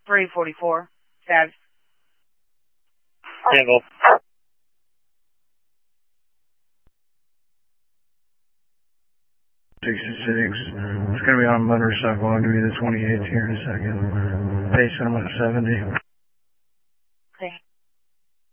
344. Status. Handle. 66. It's going to be on a motorcycle. I'll give you the 28th here in a second. Pace I'm at 70.